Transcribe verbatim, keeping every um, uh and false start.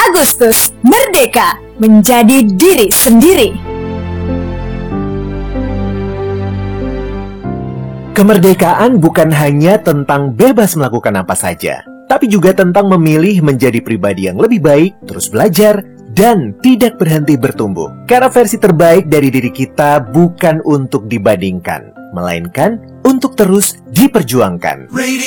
Agustus, merdeka, menjadi diri sendiri. Kemerdekaan bukan hanya tentang bebas melakukan apa saja, tapi juga tentang memilih menjadi pribadi yang lebih baik, terus belajar, dan tidak berhenti bertumbuh. Karena versi terbaik dari diri kita bukan untuk dibandingkan, melainkan untuk terus diperjuangkan.